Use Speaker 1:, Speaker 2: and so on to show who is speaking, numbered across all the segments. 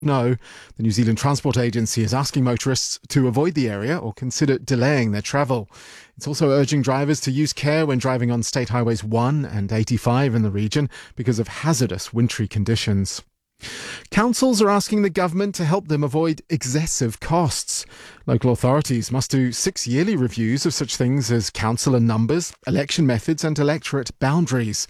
Speaker 1: No, the New Zealand Transport Agency is asking motorists to avoid the area or consider delaying their travel. It's also urging drivers to use care when driving on State Highways 1 and 85 in the region because of hazardous wintry conditions. Councils are asking the government to help them avoid excessive costs. Local authorities must do 6 yearly reviews of such things as councillor numbers, election methods and electorate boundaries.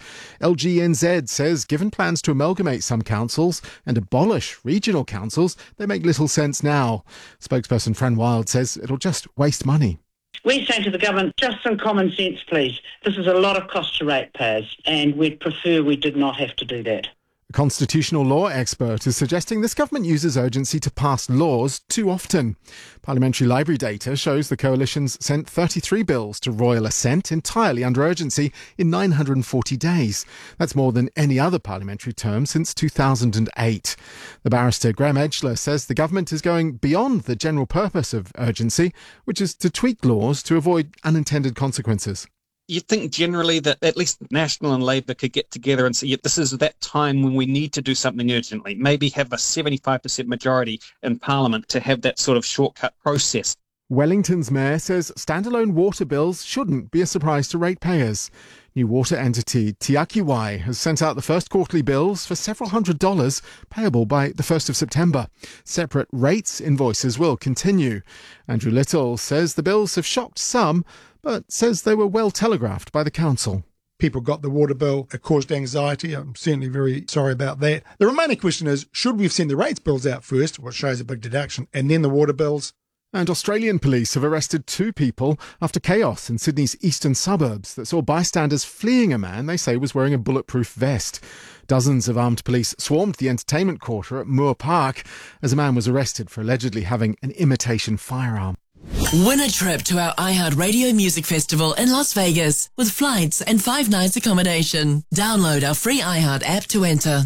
Speaker 1: LGNZ says given plans to amalgamate some councils and abolish regional councils, they make little sense now. Spokesperson Fran Wild says it'll just waste money.
Speaker 2: We say to the government, just some common sense, please. This is a lot of cost to ratepayers, and we'd prefer we did not have to do that.
Speaker 1: A constitutional law expert is suggesting this government uses urgency to pass laws too often. Parliamentary Library data shows the coalition's sent 33 bills to royal assent entirely under urgency in 940 days. That's more than any other parliamentary term since 2008. The barrister Graham Edgler says the government is going beyond the general purpose of urgency, which is to tweak laws to avoid unintended consequences.
Speaker 3: You'd think generally that at least National and Labour could get together and say, yeah, this is that time when we need to do something urgently. Maybe have a 75% majority in Parliament to have that sort of shortcut process.
Speaker 1: Wellington's mayor says standalone water bills shouldn't be a surprise to ratepayers. New water entity Tiakiwai has sent out the first quarterly bills for several $100s payable by the 1st of September. Separate rates invoices will continue. Andrew Little says the bills have shocked some, but says they were well telegraphed by the council.
Speaker 4: People got the water bill. It caused anxiety. I'm certainly very sorry about that. The remaining question is, should we have sent the rates bills out first, which shows a big deduction, and then the water bills?
Speaker 1: And Australian police have arrested 2 people after chaos in Sydney's eastern suburbs that saw bystanders fleeing a man they say was wearing a bulletproof vest. Dozens of armed police swarmed the entertainment quarter at Moore Park as a man was arrested for allegedly having an imitation firearm.
Speaker 5: Win a trip to our iHeartRadio Music Festival in Las Vegas with flights and 5 nights accommodation. Download our free iHeart app to enter.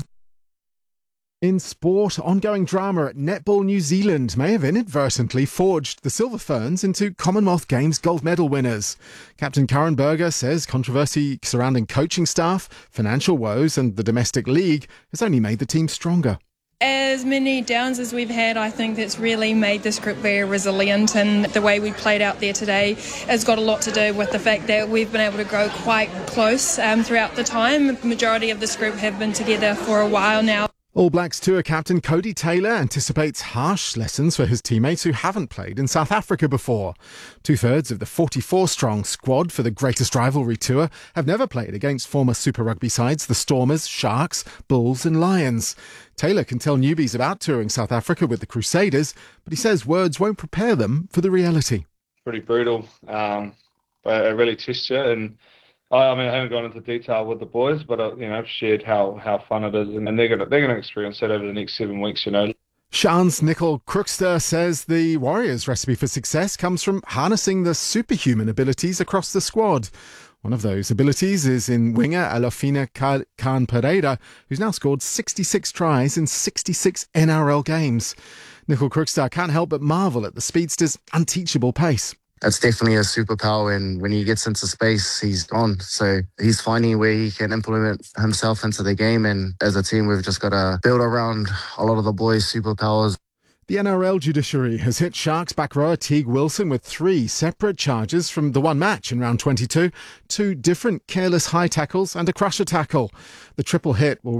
Speaker 1: In sport, ongoing drama at Netball New Zealand may have inadvertently forged the Silver Ferns into Commonwealth Games gold medal winners. Captain Karen Berger says controversy surrounding coaching staff, financial woes and the domestic league has only made the team stronger.
Speaker 6: As many downs as we've had, I think that's really made this group very resilient, and the way we played out there today has got a lot to do with the fact that we've been able to grow quite close throughout the time. The majority of this group have been together for a while now.
Speaker 1: All Blacks tour captain Cody Taylor anticipates harsh lessons for his teammates who haven't played in South Africa before. 2/3 of the 44-strong squad for the Greatest Rivalry Tour have never played against former Super Rugby sides the Stormers, Sharks, Bulls and Lions. Taylor can tell newbies about touring South Africa with the Crusaders, but he says words won't prepare them for the reality.
Speaker 7: Pretty brutal, but it really tests you. And I haven't gone into detail with the boys, but I've shared how fun it is, and they're gonna experience that over the next 7 weeks.
Speaker 1: Shans Nicol Crookster says the Warriors' recipe for success comes from harnessing the superhuman abilities across the squad. One of those abilities is in winger Alofina Khan Pereira, who's now scored 66 tries in 66 NRL games. Nicol Crookster can't help but marvel at the speedster's unteachable pace.
Speaker 8: That's definitely a superpower, and when he gets into space, he's gone. So he's finding where he can implement himself into the game, and as a team, we've just got to build around a lot of the boys' superpowers.
Speaker 1: The NRL judiciary has hit Sharks back rower Teague Wilson with 3 separate charges from the one match in round 22, 2 different careless high tackles and a crusher tackle. The triple hit will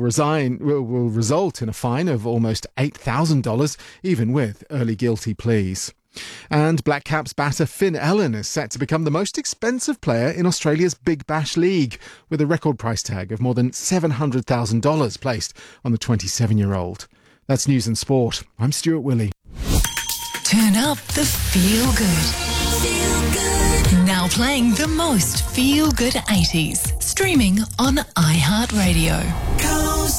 Speaker 1: result in a fine of almost $8,000, even with early guilty pleas. And Black Caps batter Finn Allen is set to become the most expensive player in Australia's Big Bash League, with a record price tag of more than $700,000 placed on the 27-year-old. That's News and Sport. I'm Stuart Willey.
Speaker 5: Turn up the feel good. Now playing the most feel good 80s. Streaming on iHeartRadio.